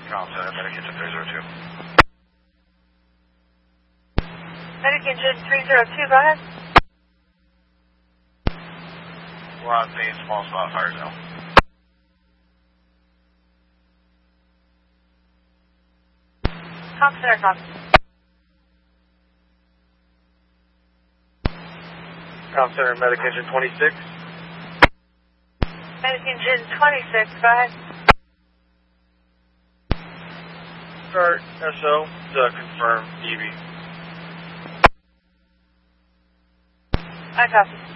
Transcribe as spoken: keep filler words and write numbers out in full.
Com Center, Medic Engine three zero two. Medic Engine three zero two, go ahead. We're on main small spot fire zone. Com Center, com. Com Center, Medic Engine twenty-six. Medic Engine twenty-six, go ahead. Start S O to confirm E V. I copy.